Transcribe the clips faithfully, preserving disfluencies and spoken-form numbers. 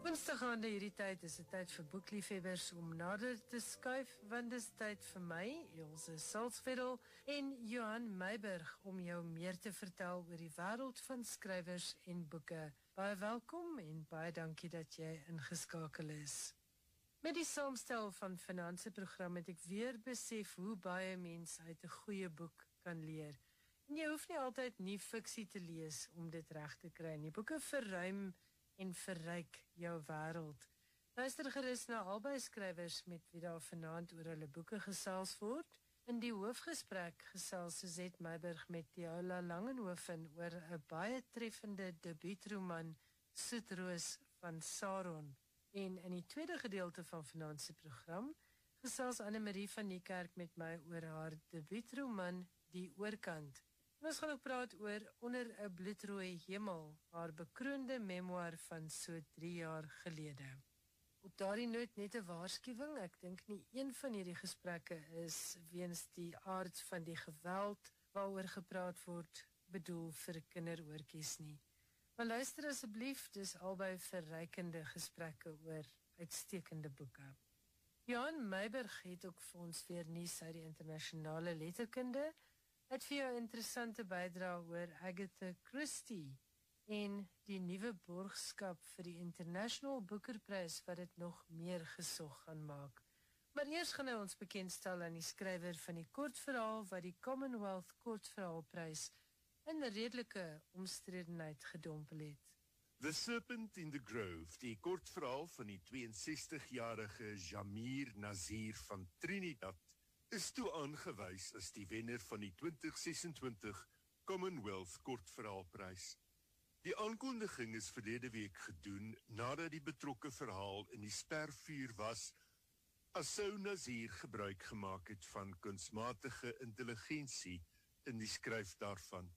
Woensdagaande hierdie tyd is 'n tyd vir boekliefhebbers om nader te skuif, want dis tyd vir my, Elsje Salzveld en Johan Meiburg om jou meer te vertel oor die wêreld van skrywers en boeke. Baie welkom en baie dankie dat jy ingeskakel is. Met die saamstel van Finansie program het ek weer besef hoe baie mense uit 'n goeie boek kan leer. En jy hoef nie altyd nie fiksie te lees om dit reg te kry nie. Boeke verruim en verryk jou wêreld. Luister gerus na albei skrywers met wie daar vanaand oor hulle boeke gesels word. In die hoofgesprek gesels Suzette Meiburg met Tiaola Langenhoven oor 'n baie treffende debuutroman Soetroos van Saron. En in die tweede gedeelte van Finansie program gesels Anne-Marie van Niekerk met my oor haar debuutroman Die Oorkant. En ons gaan ook praat oor Onder 'n bloedrooi hemel, haar bekroonde memoir van so drie jaar gelede. Op daardie noot net 'n waarskuwing, ek dink nie een van hierdie gesprekke is weens die aard van die geweld waaroor gepraat word bedoel vir kinderoortjies nie. Maar luister asseblief, dis albei verrykende gesprekke oor uitstekende boeke. Johan Meiburg het ook vir ons weer nuus uit die internasionale letterkunde. Het vir jou interessante bydrae oor Agatha Christie en die nuwe borgskap vir die International Booker-prys wat dit nog meer gesog gaan maak. Maar eers gaan hy ons bekendstel aan die skrywer van die kortverhaal wat die Commonwealth Kortverhaalprys in 'n redelike omstredenheid gedompel het. The Serpent in the Grove, die kortverhaal van die tweeënsestigjarige Jamir Nazir van Trinidad, is toe aangewys as die wenner van die twintig sesentwintig Commonwealth Kortverhaalprys. Die aankondiging is verlede week gedoen nadat die betrokke verhaal in die spervuur was, as sou Nazir gebruik gemaak het van kunsmatige intelligensie in die skryf daarvan.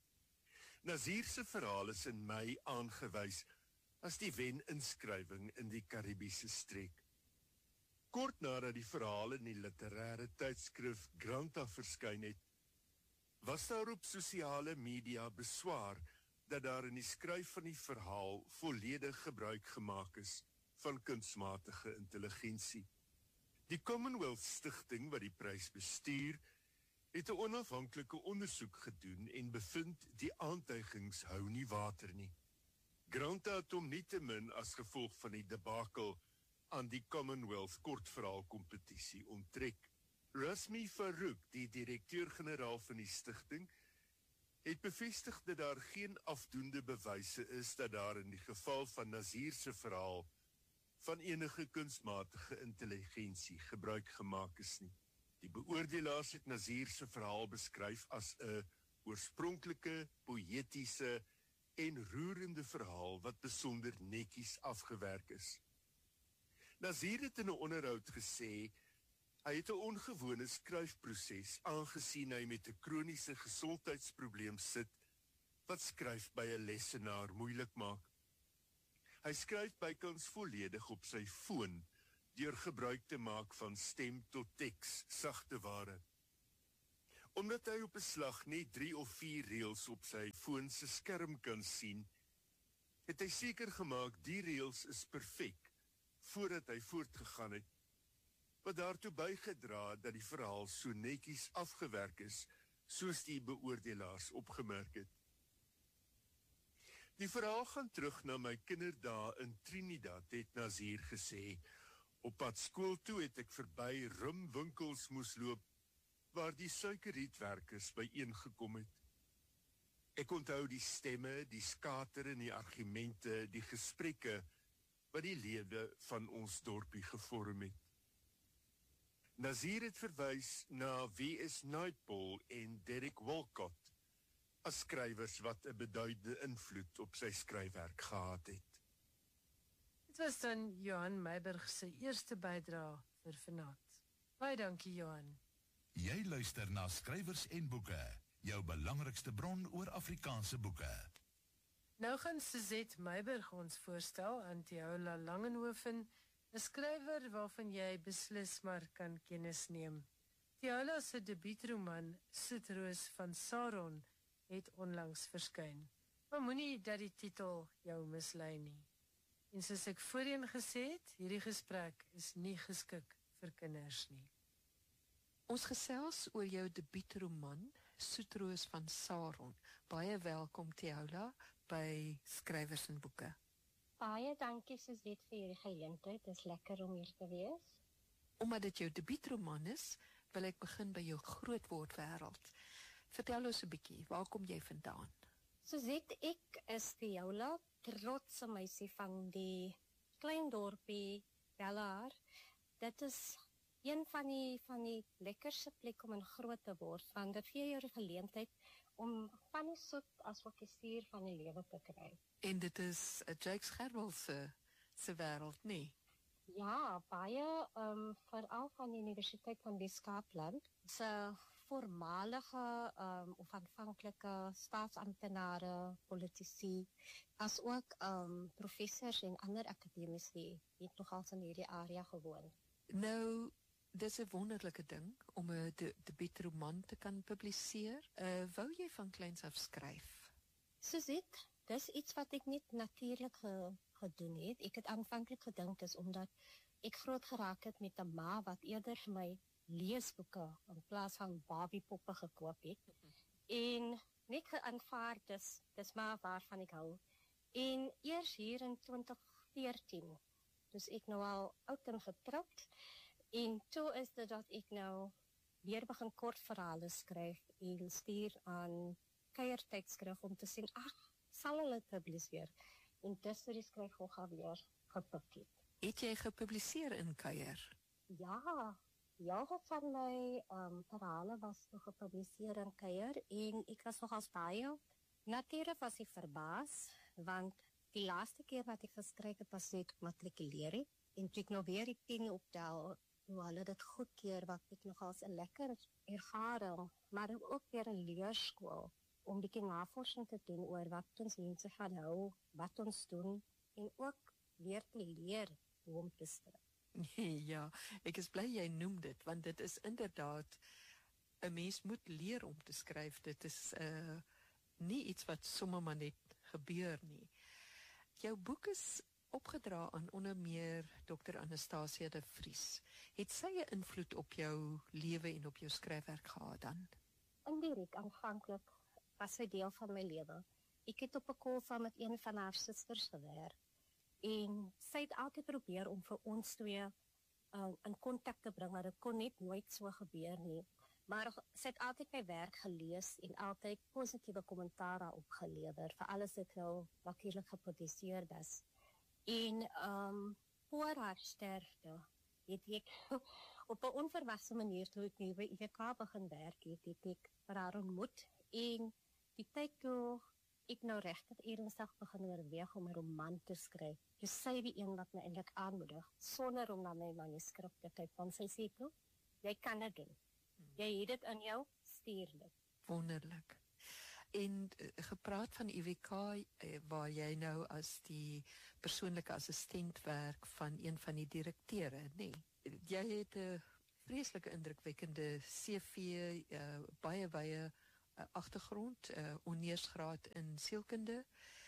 Nazir se verhaal is in Mei aangewys as die wen-inskrywing in die Karibiese streek. Kort nadat die verhaal in die literêre tydskrif Granta verskyn het, was daar op sosiale media beswaar dat daar in die skryf van die verhaal volledig gebruik gemaak is van kunsmatige intelligensie. Die Commonwealth Stichting wat die prys bestuur, het 'n onafhanklike ondersoek gedoen en bevind die aantuigings hou nie water nie. Granta het hom nietemin as gevolg van die debakel aan die Commonwealth kortverhaal kompetisie onttrek. Rasmi Farouk, die direkteur-generaal van die stigting, het bevestig dat daar geen afdoende bewyse is dat daar in die geval van Nazir se verhaal van enige kunsmatige intelligensie gebruik gemaak is nie. Die beoordelaars het Nazir se verhaal beskryf as 'n oorspronklike, poëtiese en roerende verhaal wat besonder netjies afgewerk is. Nazir het in 'n onderhoud gesê, hy het 'n ongewone skryfproses aangesien hy met 'n kroniese gesondheidsprobleem sit, wat skryf by 'n lesenaar moeilik maak. Hy skryf bykans volledig op sy foon, deur gebruik te maak van stem tot teks, sagte ware. Omdat hy op 'n slag net drie of vier reëls op sy foon se skerm kan sien, het hy seker gemaak die reëls is perfek, voordat hy voortgegaan het, wat daartoe bygedra dat die verhaal so netjies afgewerk is, soos die beoordelaars opgemerk het. Die verhaal gaan terug na my kinderdae in Trinidad, het Nazir gesê. Op pad skool toe het ek verby rumwinkels moes loop, waar die suikerrietwerkers byeengekom het. Ek onthou die stemme, die skater en die argumente, die gesprekke, wat die lewe van ons dorpie gevorm het. Nazir het verwys na W S Naipaul en Derek Walcott, as skrywers wat 'n beduidende invloed op sy skryfwerk gehad het. Dit was dan Johan Meiburg se eerste bydrae vir vanaand. Baie dankie, Johan. Jy luister na Skrywers en Boeke, jou belangrikste bron oor Afrikaanse boeke. Nou gaan Suzette Meiburg ons voorstel aan Tiaola Langenhoven, 'n skrywer waarvan jy beslis maar kan kennis neem. Tiaola se debuutroman Soetroos van Saron het onlangs verskyn. Maar moenie dat die titel jou mislei nie. En soos ek voorheen gesê het, hierdie gesprek is nie geskik vir kinders nie. Ons gesels oor jou debuutroman, Soetroos van Saron. Baie welkom, Teola, by Skrywers en Boeke. Baie dankie Suzette vir hierdie geleentheid. Dit is lekker om hier te wees. Omdat dit jou debuutroman is, wil ek begin by jou grootwordwêreld. Vertel ons 'n bietjie, waar kom jy vandaan? Suzette, ek is Teola, trotse meisie van die klein dorpie Bellaar. Dit is een van die van die lekkerste plek om in groot te word, want dit gee jou die geleentheid om van die soet as wat plesier van die lewe te kry. En dit is 'n Jakes Gerwel se se wêreld, nee. Ja, baie um, veral van die Universiteit van Weskaapland se voormalige um, of aanvanklike staatsamptenare, politici, as ook um, professors en ander akademici het nogal in hierdie area gewoon. Nou, dis 'n wonderlike ding om 'n de, debuutroman te kan publiseer. Uh, wou jy van kleins af skryf? Suzette, dis iets wat ek net natuurlik ge, gedoen het. Ek het aanvanklik gedink is omdat ek groot geraak het met 'n ma wat eerder vir my leesboeke in plaas van Barbiepoppe gekoop het. En net geaanvaar dis dis maar waarvan ek hou. En eers hier in twintig veertien, dus ek nou al oud en getroud, en toe is dit dat ek nou weer begin kortverhale skryf en stuur aan kuiertydskrif om te sien, ag, sal hulle publiseer. En dis die skryf gou weer gepik het. Het jy gepubliseer in kuier? Ja, ja, van my um, verhale was nog gepubliseer in kuier en ek was nogals baie. Natuurlik was ek verbaas, want die laaste keer wat ek geskryf het was ek matrikuleer het, en toe ek nou weer die tien optel, hoe hulle dit goedkeur, wat ek nogals 'n lekker ervaring, maar ook weer 'n leerskool, om 'n bietjie navorsing te doen oor wat ons mense gaan hou, wat ons doen, en ook weer te leer hoe om te skryf. Ja, ek is bly jy noem dit, want dit is inderdaad, 'n mens moet leer om te skryf. Dit is uh, nie iets wat sommer maar net gebeur nie. Jou boek is opgedra aan onder meer dokter Anastasia de Vries. Het sy 'n invloed op jou lewe en op jou skryfwerk gehad dan? Indirek, aanvanklik was sy deel van my lewe. Ek het op 'n kool saam met een van haar susters gewerk. En sy het altyd probeer om vir ons twee uh, in kontak te bring, maar dit kon net nooit so gebeur nie. Maar sy het altyd my werk gelees en altyd positiewe kommentaar daarop gelewer, vir alles wat nou natuurlik gepubliseer is. En um, voor haar sterfte het ek op 'n onverwagte manier, toe ek nie by I W K begin werk het, het ek vir haar ontmoet. En die tyd toe ek nou regtig ernstig begin oorweeg om 'n roman te skryf, dis sy die een wat my eintlik aanmoedig, sonder om na my manuskrip te kyk, want sy sê toe, jy kan dit doen. Jy het dit in jou, stuur dit. Wonderlik. En uh, gepraat van I W K, uh, waar jy nou as die persoonlike assistent werk van een van die direkteure, nee. Jy het 'n vreeslike indrukwekkende C V, uh, baie baie uh, agtergrond, uh, honeursgraad in sielkunde,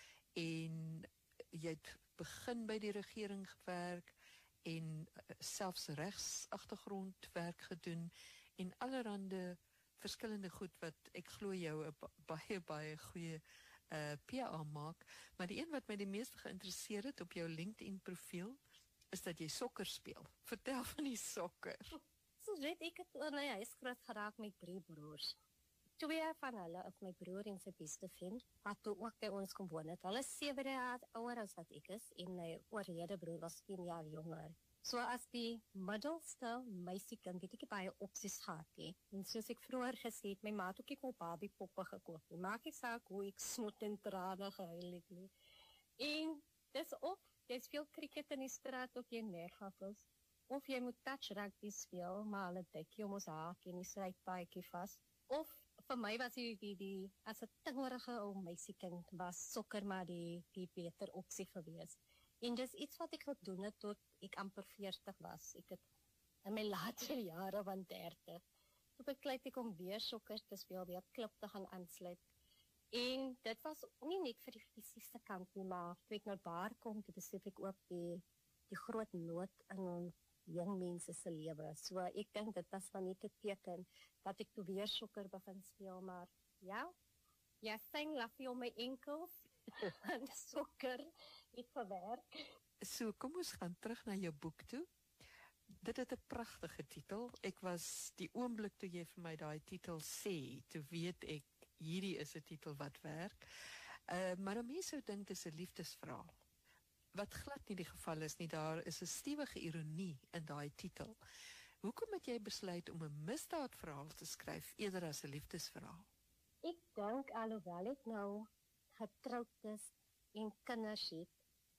en jy het begin by die regering gewerk en uh, selfs regs agtergrond werk gedoen en allerhande verskillende goed wat ek glo jou 'n baie baie goeie uh, P A maak, maar die een wat my die meeste geïnteresseer het op jou LinkedIn profiel is dat jy sokker speel. Vertel van die sokker. So weet ek het in my huis groot geraak met drie broers. Twee van hulle is my broer en sy beste vriend, wat toe ook by ons kom woon het. Hulle is sewe jaar ouer as wat ek is en my oorlede broer was tien jaar jonger. So as die middelste meisiekind het ek baie opsies gehad he. En soos ek vroeër gesê het, my ma het ook ek al Barbiepoppe gekoop. Maak nie saak hoe ek snoet en trane gehuil het nie. En dis op, jy speel cricket in die straat of jy neergaffels, of jy moet touch rugby speel, maar hulle dik jy om ons haak en die sluitpaadjie vas. Of vir my was die, die, die as 'n tingerige ou meisiekind was sokker maar die, die beter opsie gewees. En dis iets wat ek gedoen het tot ek amper veertig was. Ek het in my latere jare van dertig, toe bekleit ek om weer sokker te speel, weer klub te gaan aansluit. En dit was nie net vir die fisiese kant nie, maar toe ek nou daar kom, toe besef ek ook die, die groot nood in jong mense se lewe. So ek dink dit was van nie te teken dat ek toe weer sokker begin speel, maar ja, ja, sing laffie om my enkels en sokker het verwerk. So, kom ons gaan terug na jou boek toe. Dit het 'n pragtige titel. Ek was die oomblik toe jy vir my daai titel sê, toe weet ek hierdie is 'n titel wat werk. Uh, maar 'n mens sou dink dit is 'n liefdesverhaal. Wat glad nie die geval is nie, daar is 'n stewige ironie in daai titel. Hoekom het jy besluit om 'n misdaadverhaal te skryf eerder as 'n liefdesverhaal? Ek dink alhoewel ek nou getroud is en kinders het,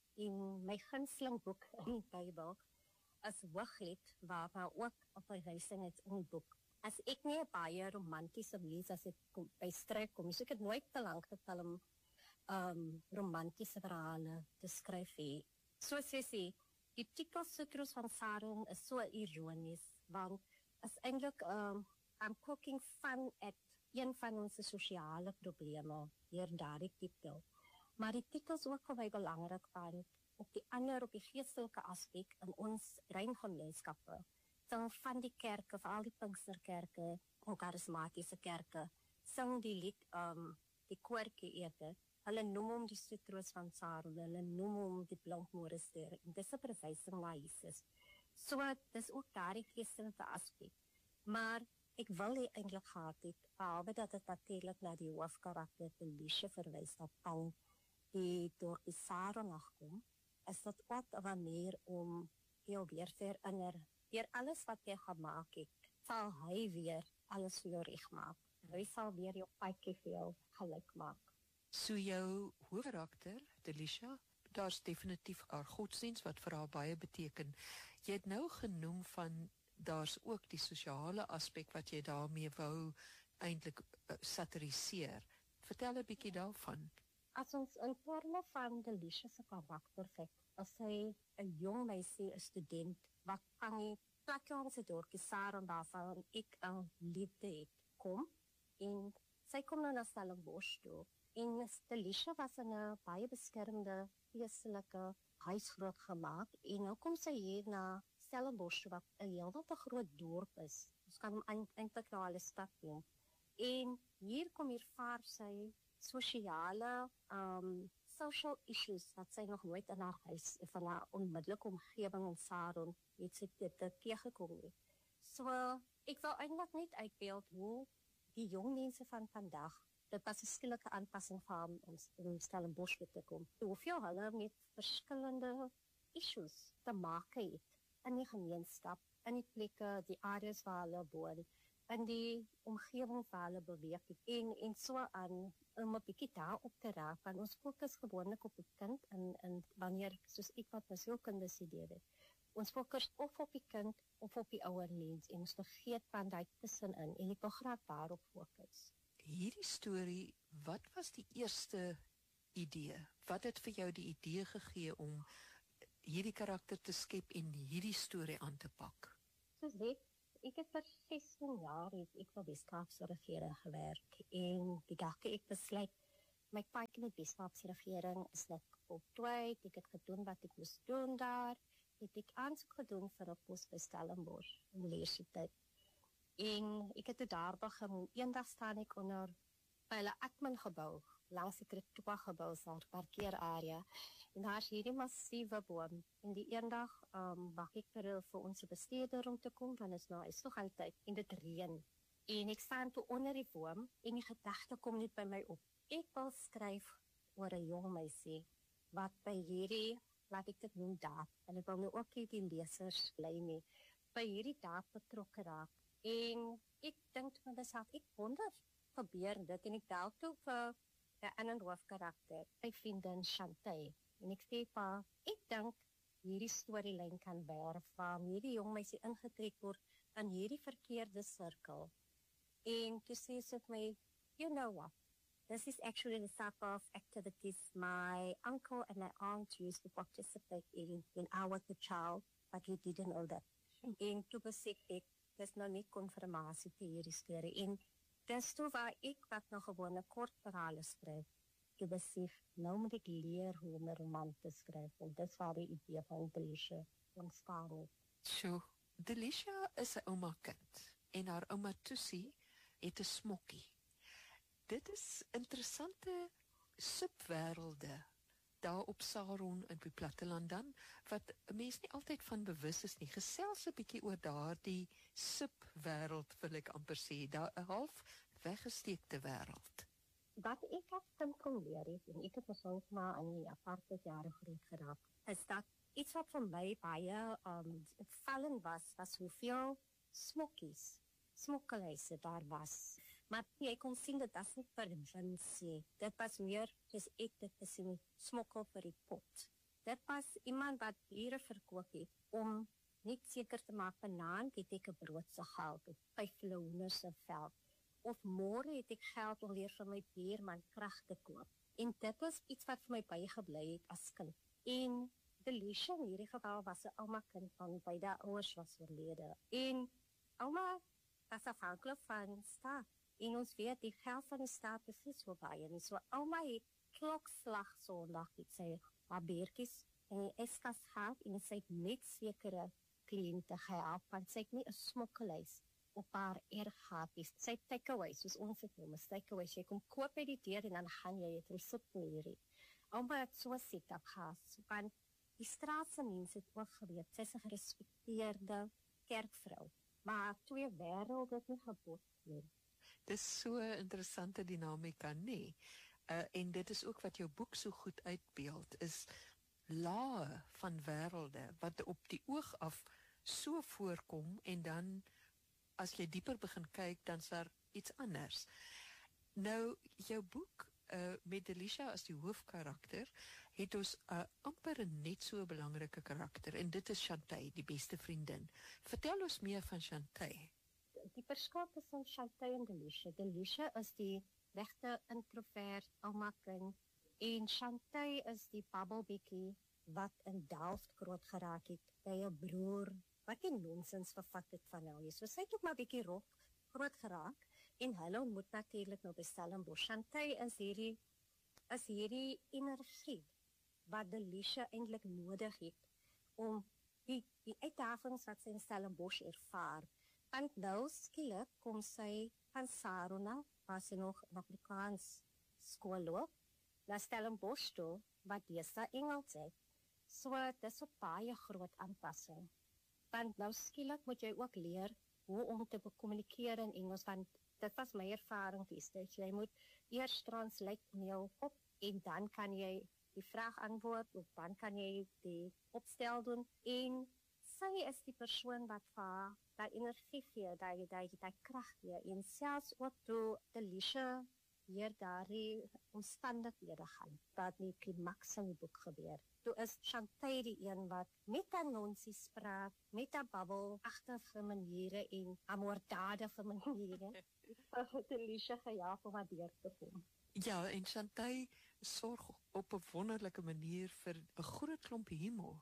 en my gunsteling boek in die Bybel is Hooglied, waar maar ook op 'n reising het in die boek. As ek nie 'n baie romantiese mens as ek kom, by strek kom, so ek het nooit te lank getel om um, romantiese verhale te skryf hê. Soos jy sê, die titel Sutro's van Saron is so ironies, want is eintlik um, I'm poking fun at een van ons sosiale probleme deur daardie titel. Maar die titel is ook vir my belangrik, want op die ander, op die geestelike aspek in ons breingemeenskappe, sing van die kerke, veral die Pinksterkerke, ook charismatiese kerke, sing die lied, um, die koortjie eerder, hulle noem hom die Sutro's van Saron, hulle noem hom die Blinkmoorster, en dis 'n verwysing na Jesus. So, dis ook daardie geestelike aspek. Maar ek wil nie eintlik gehad het, behalwe dat het natuurlik na die hoofkarakter, die Liesje verwys, dat al die door die Saron afkom, is dit ook 'n manier om jou weer te herinner, deur alles wat jy gemaak het, sal hy weer alles vir jou regmaak. Hy sal weer jou paadjie vir jou gelyk maak. So jou hoofkarakter, Delisha, daar's definitief haar godsdienst wat vir haar baie beteken. Jy het nou genoem van daar's ook die sosiale aspek wat jy daarmee wou eintlik uh, satiriseer. Vertel 'n bietjie daarvan. As ons in terme van Delisha se karakter kyk, as sy 'n jong meisie, 'n student, wat van die plekkanse dorpie Saron waarvan ek 'n liefde het, kom, en sy kom nou na Stellenbosch toe, en Delisha was in 'n baie beskermde, geestelike huis groot gemaak, en nou kom sy hier na Stellenbosch, wat 'n heelwat 'n groot dorp is. Ons kan hom eintlik nou al 'n stad noem. En hier kom hier vaar sy sosiale, um, social issues, wat sy nog nooit in haar huis, van haar onmiddellike omgewing in Saron, het sy dit teëgekom nie. So, ek wil eintlik net uitbeeld hoe die jong mense van vandag, dit was 'n skielike aanpassing van om in Stellenbosch te kom, hoeveel hulle met verskillende issues te maak het in die gemeenskap, in die plekke, die areas waar hulle woon, in die omgewing waar hulle beweeg het, en, en so aan, om 'n bietjie daarop te raak, want ons fokus gewoonlik op die kind, en, en wanneer, soos ek wat my sielkundige studeer het, ons fokus of op die kind, of op die ouer mens, en ons vergeet van daai tussenin, en ek wil graag daarop fokus. Hierdie storie, wat was die eerste idee? Wat het vir jou die idee gegee om hierdie karakter te skep en hierdie storie aan te pak? Soos dit, ek het vir sestien jaar het ek vir Weskaapse regering gewerk, en die dag ek besluit, my paadjie met Weskaapse regering is net voltooi, ek het gedoen wat ek moes doen daar, het ek aansoek gedoen vir 'n pos by Stellenbosch Universiteit. En ek het daar begin, eendag staan ek onder by hulle admin gebou, langs die Kritoa gebou, daar parkeerarea, en daar is hierdie massiewe boom, en die eendag um, wag ek vir, vir ons bestuurder om te kom, want is nou is nog altyd, en dit reën, en ek staan toe onder die boom, en die gedagte kom net by my op, ek wil skryf oor 'n jong meisie, wat by hierdie, laat ek dit noem daad, en ek wil nou ook nie die lesers bly nie, by hierdie daad betrokke raak, en ek dink van myself, ek wonder, gebeur dit, en ek dalk toe vir die ander hoofkarakter, my vriendin Chantay, en ek sê pa, ek dink hierdie storielyn kan werf, waar hierdie jong meisie ingetrek word in hierdie verkeerde sirkel, en toe sê sy vir my, you know what, this is actually the type of activities my uncle and my aunt used to participate in when I was a child, but we didn't know that. En toe besef ek, dis nou nie konfirmasie vir hierdie storie, en Dis toe waar ek wat nog gewone kort verhale skryf, toe besef, nou moet ek leer hoe om 'n roman te skryf, en dis waar die idee van Delicia ontstaan het. Sjoe, Delicia is 'n ouma kind en haar ouma Tussie het 'n smokkie. Dit is interessante subwêrelde daar op Saron in die platteland dan, wat 'n mens nie altyd van bewus is nie. Gesels 'n bietjie oor daardie subwêreld, wil ek amper sê, daar 'n half weggesteekte wêreld. Wat ek as kind kon leer het, en ek het persoonlik maar in die aparte jare groot geraak, is dat iets wat vir my baie um, opvallend was, was hoeveel smokkies, smokkelhuise daar was. Maar jy kon sien dat dat nie vir wins nie. Dit was meer, soos ek dit gesien, smokkel vir die pot. Dit was iemand wat diere verkoop het, om net seker te maak, vanaand het ek 'n brood se geld, of vyf hoender se vel. Of môre het ek geld om weer vir my buurman krag te koop. En dit was iets wat vir my bygebly het as kind. En Delicia in hierdie geval was 'n ouma kind van beide ouers was oorlede. En ouma was afhanklik van staat. En ons weet, die geld van die staat presies so baie. En so ouma het klokslag Sondag het sy haar beertjies en die eskas gehad en sy het net sekere kliënte gehelp, want sy het nie 'n smokkelhuis op haar erf gehad nie. Sy het takeaways, soos ons het noem, takeaways. Jy kom koop by die deur en dan gaan jy het resep hier. Ouma het so 'n setup gehad, want die straatse mense het ook geweet, sy is 'n gerespekteerde kerkvrou. Maar twee wêrelde het nie gebots nie. Dis so 'n interessante dinamika, nee. Uh, en dit is ook wat jou boek so goed uitbeeld, is lae van wêrelde wat op die oog af so voorkom en dan as jy dieper begin kyk, dan is daar iets anders. Nou, jou boek uh, met Delicia as die hoofkarakter het ons 'n uh, amper net so 'n belangrike karakter en dit is Chantay, die beste vriendin. Vertel ons meer van Chantay. Die verskil tussen Chantay en Delicia. Delicia is die regte introvert ouma kind en Chantay is die babbelbekkie wat in Delft groot geraak het by 'n broer wat die nonsens vervat het van nou. So sy het ook maar bietjie rok groot geraak en hulle ontmoet natuurlik nou by Stellenbosch. Chantay is hierdie is hierdie energie wat Delicia eintlik nodig het om die, die uitdagings wat sy in Stellenbosch ervaar. Want nou skielik kom sy van Saron af, waar sy nog in Afrikaans skool loop, na Stellenbosch toe, wat deesdae Engels het. So, dit is 'n baie groot aanpassing. Want nou skielik moet jy ook leer hoe om te kommunikeer in Engels, want dit was my ervaring destyds. Jy moet eers translate in jou kop, en dan kan jy die vraag antwoord, of dan kan jy die opstel doen, en sy is die persoon wat vir haar daai energie gee, daai daai daai krag gee, en selfs ook toe Delicia hier daardie omstandighede gaan, wat nie klimaks in die boek gebeur. Toe is Chantay die een wat met haar nonsies praat, met haar babbelagtige maniere en haar moorddadige maniere, Delicia gejaag om haar deur te kom. Ja, en Chantay sorg op 'n wonderlike manier vir 'n groot klomp humor.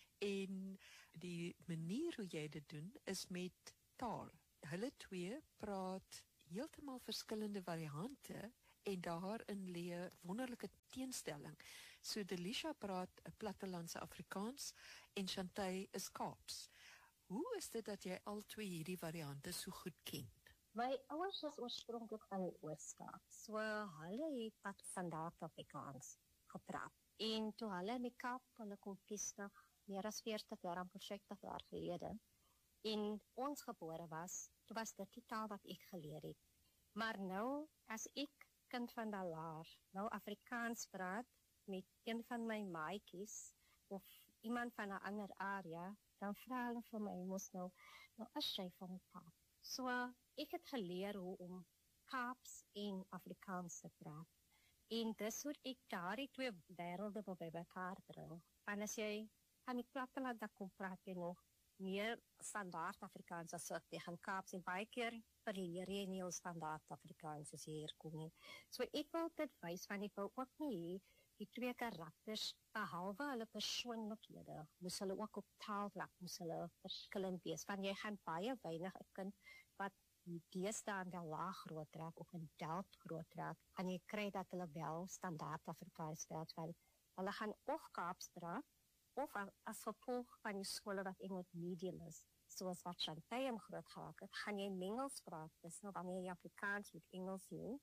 En die manier hoe jy dit doen, is met taal. Hulle twee praat heeltemal verskillende variante, en daarin lê 'n wonderlike teenstelling. So Delicia praat 'n plattelandse Afrikaans, en Chantay is Kaaps. Hoe is dit dat jy al twee hierdie variante so goed ken? My ouers is oorspronklik van die Oos-Kaap, so hulle het wat standaard Afrikaans gepraat. En toe hulle in die Kaap hulle kom vestig, meer as veertig jaar, amper vyftig jaar gelede, en ons gebore was, toe was dit die taal wat ek geleer het. Maar nou, as ek, kind van Dalaar, nou Afrikaans praat met een van my maatjies, of iemand van 'n ander area, dan vra hulle vir my, mos nou, nou as jy van die Kaap. So, ek het geleer hoe om Kaaps en Afrikaans te praat. En dis hoe ek daardie twee wêrelde by mekaar bring. Want as jy aan die platteland dan kom praat jy nog meer standaard Afrikaans as wat tegen Kaaps, en baie keer verleer jy nie jou standaard Afrikaans as jy hier kom nie. So ek wil dit wys, want ek wil ook nie die twee karakters, behalwe hulle persoonlikhede, moes hulle ook op taalvlak, moes hulle verskillend wees, want jy gaan baie weinig 'n kind wat deesdae wel laag groot raak of in Delft groot raak, gaan jy kry dat hulle wel standaard Afrikaans praat, want hulle gaan of Kaaps praat, of a- as gevolg van die skole wat Engels medium is, soos wat Chantay groot geraak het, gaan jy Engels praat, dis nou wanneer jy Afrikaans met Engels doen.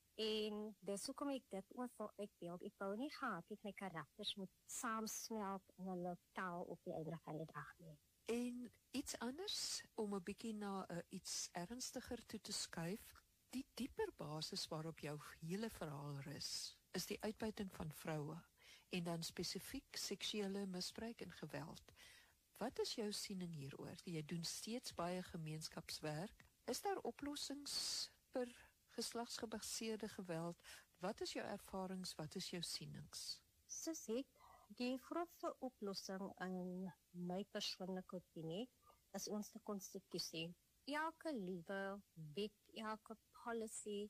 En dis hoekom ek dit ook wil uitbeeld. Ek wou nie gehad het my karakters moet saamsmelt in hulle taal op die einde van die dag nie. En iets anders, om 'n bietjie na uh, iets ernstiger toe te skuif, die dieper basis waarop jou hele verhaal rus, is die uitbuiting van vroue en dan spesifiek seksuele misbruik en geweld. Wat is jou siening hieroor? Jy doen steeds baie gemeenskapswerk. Is daar oplossings vir geslagsgebaseerde geweld? Wat is jou ervarings? Wat is jou sienings? Soos ek, die grootste oplossing in my persoonlike opinie is ons konstitusie. Elke liewe wet, elke policy,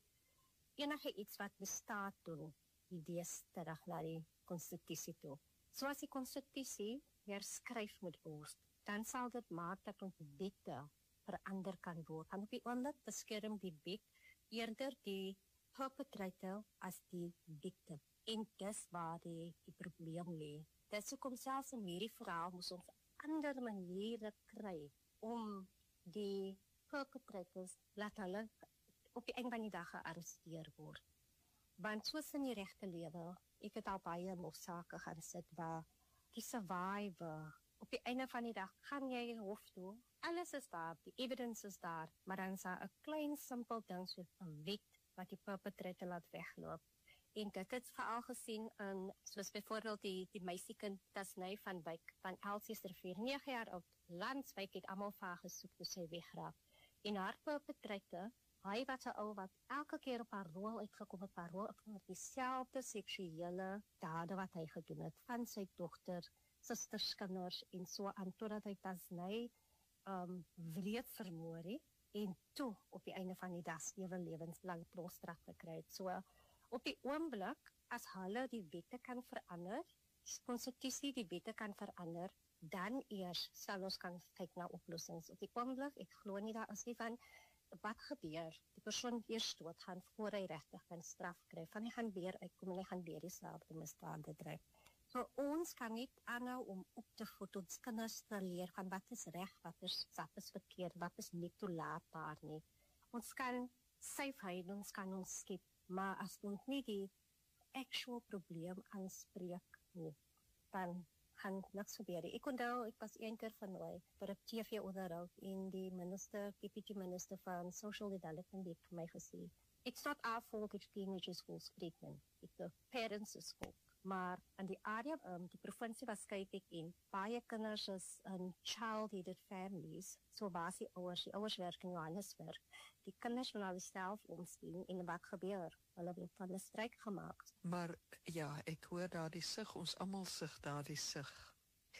enige iets wat bestaat doen, die wees terug na die konstitusie toe. Soos die konstitusie herskryf moet word, dan sal dit maak dat ons wette verander kan word. En op die oomblik beskerm die wet eerder die perpetrator as die victim. En dis waar die, die probleem lê. Dis hoekom selfs in hierdie verhaal moes ons ander maniere kry om die perpetrators laat hulle op die einde van die dag gearresteer word. Want soos in die regte lewe, ek het al baie hofsaake gaan sit waar die survivor, op die einde van die dag gaan jy hof toe, alles is daar, die evidence is daar, maar dan is daar 'n klein simpel ding soos 'n wet wat die perpetrator laat wegloop. En dit het veral gesien in, soos byvoorbeeld die, die meisiekind Tasney van Wyk, van Elsiesterrivier, nege jaar oud, Landswyk het almal vir haar gesoek toe sy wegraak. En haar perpetrator, hy was 'n ou wat elke keer op haar rol uitgekom het, haar rol uitgekom het, dieselfde seksuele dade wat hy gedoen het, van sy dogter, susters, kinders, en so aan, totdat hy Tasney um, wreed vermoor het, en toe, op die einde van die dag, sewe lewenslang trooststraf gekry het. So, op die oomblik, as hulle die wette kan verander, die konstitusie die wette kan verander, dan eers sal ons kan kyk na oplossings. Op die oomblik, ek glo nie daar is nie van, wat gebeur? Die persoon eers dood gaan, voor hy regtig kan straf kry, van hy gaan weer uitkom en hy gaan weer dieselfde misdade dryf. So ons kan niet aanhou om op te voed, ons kinders te leer van wat is reg, wat is, wat is verkeerd, wat is nie toelaatbaar nie. Ons kan safe ons kan ons skep, maar as ons nie die actual probleem aanspreek nie, dan gaan niks gebeur. Ek onthou, ek was een keer vanooi vir 'n T V-onderhoud en die minister, deputy minister van Social Development het vir my gesê, it's not our fault if teenagers will spreek nie, it's the parents' fault. Maar in die area, um, die provinsie was kyk ek in, baie kinders is in child-headed families, so was die ouers, die ouers werk in Johannesburg, die kinders wil hulle self omsien en wat gebeur? Hulle word van 'n stryk gemaak. Maar ja, ek hoor daardie sug, ons almal sug daardie sug.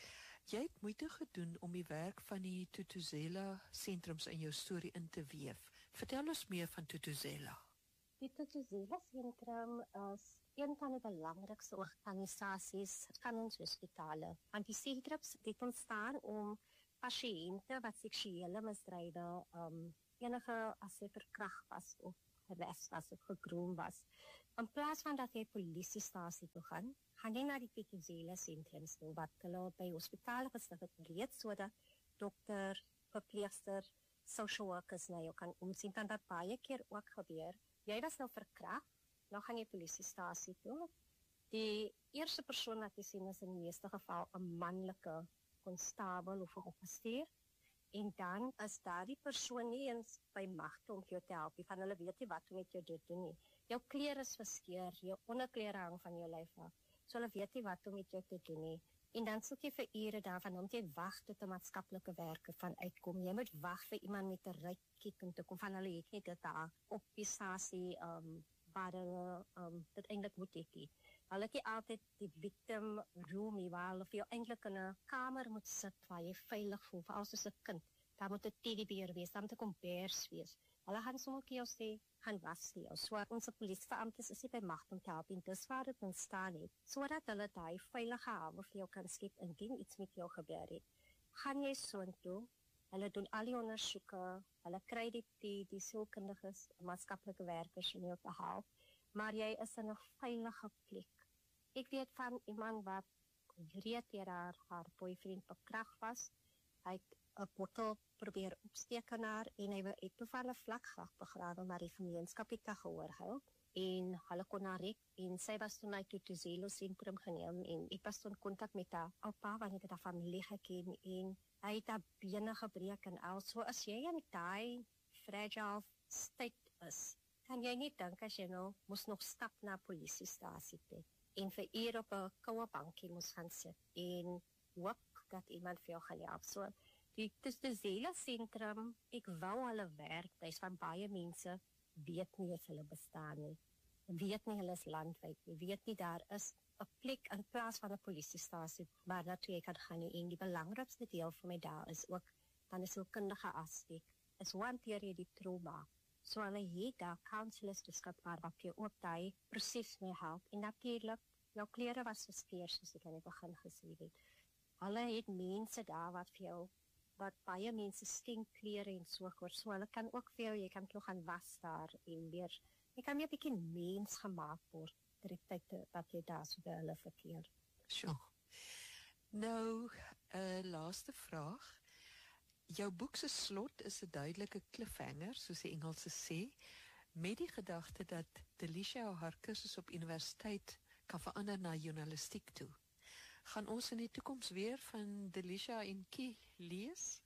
Jy het moeite gedoen om die werk van die Thuthuzela sentrums in jou storie in te weef. Vertel ons meer van Thuthuzela. Die Thuthuzela sentrum is een van die belangrikste organisasies van ons hospitale. Want die sentrums het ontstaan om pasiënte wat seksuele misdrywe, um, enige as sy verkragt was of geres was of gegroom was. In plaas van dat jy polisiestasie toe gaan, gaan jy na die Thuthuzela sentrums toe, wat hulle by hospitale gestig het reeds, sodat dokter, verpleegster, social workers na jou kan omsien, dan dat baie keer ook gebeur. Jy was nou verkragt, nou gaan jy polisiestasie toe. Die eerste persoon wat jy sien is in die meeste geval 'n manlike konstabel of 'n offisier. En dan is daar die persoon nie eens by magte om jou te help, van hulle weet nie wat om met jou te doen nie. Jou klere is verskeur, jou onderklere hang van jou lyf af, so hulle weet nie wat om met jou te doen nie. En dan soek jy vir ure daarvan, om jy wag tot 'n maatskaplike werker van uitkom. Jy moet wag vir iemand met 'n rykie om te kom, van hulle het nie dit daar op die stasie, um, waar hulle um, dit eintlik moet hê. Hulle het nie altyd die victim room nie, waar hulle vir jou eintlik in 'n kamer moet sit, waar jy veilig voel, veral soos 'n kind. Daar moet 'n teddybeer wees, daar moet 'n kombers wees. Hulle gaan sommer vir jou sê, gaan was vir jou. So ons polisiebeamptes is nie by mag om te help, en dis waar dit ontstaan het, sodat hulle daai veilige hawe vir jou kan skep indien iets met jou gebeur het. Gaan jy soontoe, Hulle doen al die ondersoeke, hulle kry die, die, die sielkundiges, maatskaplike werkers om jou te help, maar jy is in 'n veilige plek. Ek weet van iemand wat wreed deur haar, haar boyfriend bekrag was. Hy het 'n bottel probeer opsteek aan haar en hy het toe van 'n vlakgraag begrawe, maar die gemeenskap het haar gehoor hou. En hulle kon haar red en sy was toe na die Tutuzelo sentrum geneem en ek was toe in kontak met haar oupa want ek het haar familie geken en hy het haar bene gebreek en al. So as jy in daai fragile state is, kan jy nie dink as jy nou moes nog stap na 'n polisiestasie toe en vir ure op 'n koue bankie moes gaan sit en hoop dat iemand vir jou gaan help. So die Tutuzelo sentrum, ek wou hulle werk, dis van baie mense weet nie as hulle bestaan nie. Weet nie hulle is landwyd nie. Weet nie daar is 'n plek in plaas van 'n polisiestasie waar naartoe jy kan gaan nie. En die belangrikste deel vir my daar is ook dan is sielkundige aspek. Is hoe hanteer jy die trauma? So hulle het daar counselors beskikbaar wat jou op daai proses mee help. En natuurlik, jou klere was geskeur soos ek aan die begin gesê het. Hulle het mense daar wat vir jou wat baie mense stink klere en so kort, so hulle kan ook vir jou, jy kan jou gaan was daar en weer, jy kan weer 'n bietjie mens gemaak word ter die tyd wat jy daar so by hulle verkeer. Sjoe. Nou, 'n uh, laaste vraag. Jou boek se slot is 'n duidelike cliffhanger, soos die Engelse sê, met die gedagte dat Delisha haar kursus op universiteit kan verander na journalistiek toe. Gaan ons in die toekoms weer van Delisha en Kie lees?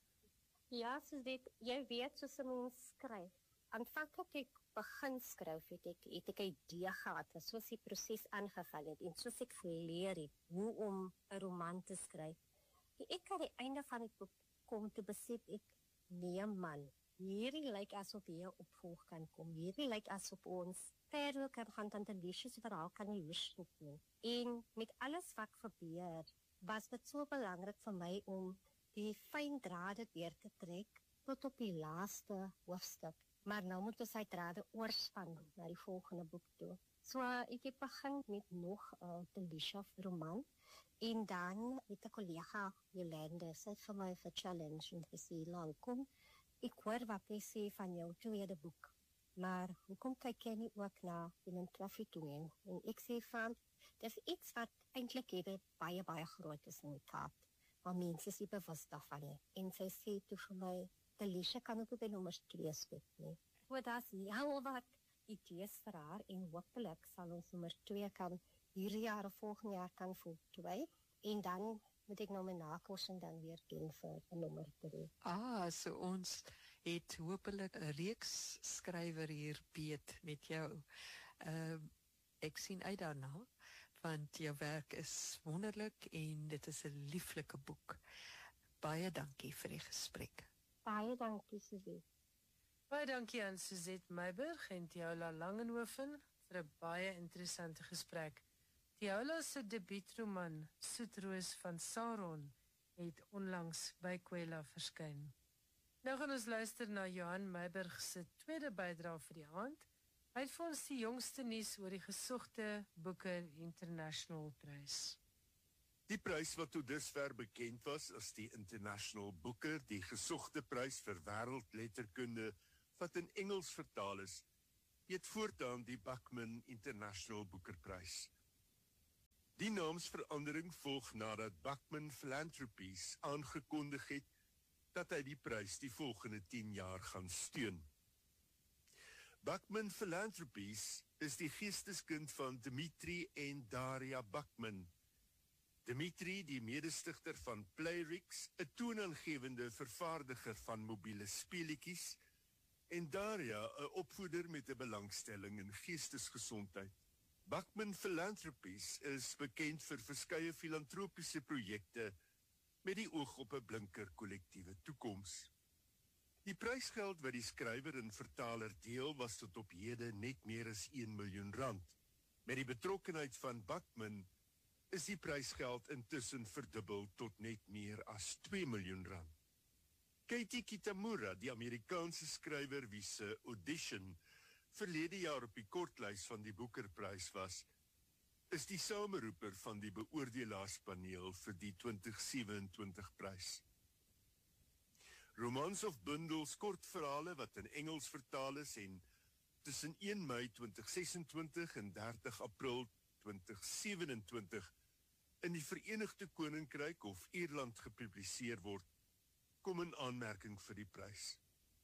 Ja, soos dit, jy weet soos 'n mens skryf. Aanvanklik ek begin skryf het ek het ek 'n idee gehad, soos die proses aangeval het en soos ek geleer het hoe om 'n roman te skryf. En ek aan die einde van die boek kom te besef ek, nee man, hierdie lyk asof hier opvolg kan kom. Hierdie lyk asof ons verder kan gaan dan Delisha se verhaal kan nie loop nie. En met alles wat gebeur, was dit so belangrik vir my om die fyn drade deur te trek tot op die laaste hoofstuk. Maar nou moet ons hy drade oorspan na die volgende boek toe. So uh, ek het begin met nog 'n uh, Delisha roman en dan het 'n kollega Jolande sê vir my vir challenge en gesê lang kom. Ek hoor wat jy sê van jou tweede boek. Maar hoekom kyk jy nie ook na human trafficking? En ek sê van, dis iets wat eintlik hier baie, baie groot is in die Kaap. Maar mense is nie bewus daarvan nie. En sy sê toe vir my, Delisha kan ook by nommer twee spek nie. So dat is heel wat idees vir haar en hopelik sal ons nommer twee kan hierdie jaar of volgende jaar kan voltooi. En dan moet ek nou my navorsing dan weer doen vir 'n nommer drie. Ah, so ons het hopelik 'n reeks skrywer hier beet met jou. Uh, ek sien uit daarna, want jou werk is wonderlik en dit is 'n lieflike boek. Baie dankie vir die gesprek. Baie dankie, Suzette. Baie dankie aan Suzette Meiburg en Tiaula Langenhoven vir 'n baie interessante gesprek. Tiaula se debuutroman Soetroos van Saron het onlangs by Kwela verskyn. Nou gaan ons luister na Johan Meiburg se tweede bydrae vir die aand. Hy het vir ons die jongste nuus oor die gesogte Booker International Prys. Die prys wat tot dusver bekend was as die International Booker, die gesogte prys vir wêreldletterkunde wat in Engels vertaal is, heet voortaan die Bachman International Booker-prys. Die naamsverandering volg nadat Bachman Philanthropies aangekondig het dat hy die prys die volgende tien jaar gaan steun. Bachman Philanthropies is die geesteskind van Dimitri en Daria Bachman. Dimitri, die medestigter van Playrix, 'n toonaangewende vervaardiger van mobiele speletjies, en Daria, 'n opvoeder met 'n belangstelling in geestesgesondheid. Bachman Philanthropies is bekend vir verskeie filantropiese projekte met die oog op 'n blinker kollektiewe toekoms. Die prysgeld wat die skrywer en vertaler deel was tot op hede net meer as een miljoen rand. Met die betrokkenheid van Bachman is die prysgeld intussen verdubbel tot net meer as twee miljoen rand. Katie Kitamura, die Amerikaanse skrywer wie se Audition verlede jaar op die kortlys van die Booker-prys was, is die sameroeper van die beoordelaarspaneel vir die twintig sewe en twintig prys. Romans of bundels, kortverhale wat in Engels vertaal is en tussen een Mei twintig sesentwintig en dertig April twintig sewenentwintig in die Verenigde Koninkryk of Ierland gepubliseer word, kom in aanmerking vir die prys.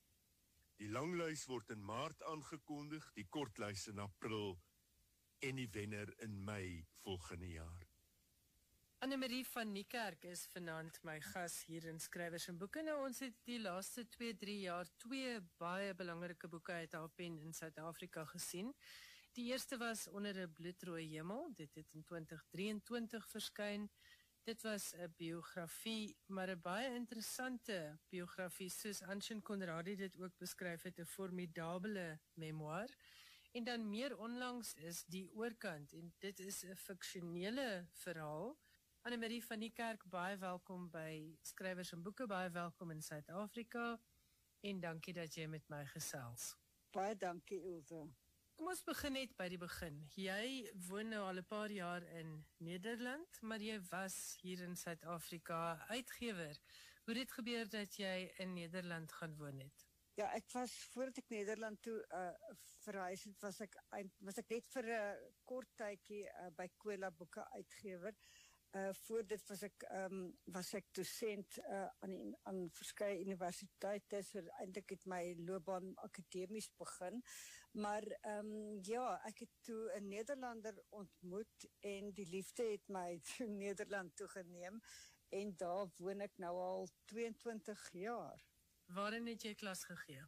Die langlys word in Maart aangekondig, die kortlys in April en die wenner in Mei volgende jaar. Annemarie van Niekerk is vanaand my gas hier in Skrywers en Boeke. Nou, ons het die laaste twee, drie jaar twee baie belangrike boeke uit haar pen in Suid-Afrika gesien. Die eerste was Onder 'n bloedrooi hemel, dit het in twintig drieëntwintig verskyn. Dit was 'n biografie, maar 'n baie interessante biografie, soos Anshin Conradie dit ook beskryf het, 'n formidabele memoir. En dan meer onlangs is Die Oorkant, en dit is 'n fiksionele verhaal. Annemarie van Niekerk, baie welkom by Skrywers en Boeke, baie welkom in Suid-Afrika, en dankie dat jy met my gesels. Baie dankie, Ilse. Kom ons begin net by die begin. Jy woon nou al 'n paar jaar in Nederland, maar jy was hier in Suid-Afrika uitgewer. Hoe het dit gebeur dat jy in Nederland gaan woon het? Ja, ek was, voordat ek Nederland toe uh, verhuis het, was ek, was ek net vir 'n uh, kort tydjie uh, by Kwela Boeke uitgewer. Uh, voor dit was ek, um, was ek docent uh, aan, die, aan verskeie universiteite, so eintlik het my loopbaan akademies begin. Maar um, ja, ek het toe 'n Nederlander ontmoet en die liefde het my toe Nederland toegeneem en daar woon ek nou al tweeëntwintig jaar. Waarin het jy klas gegee?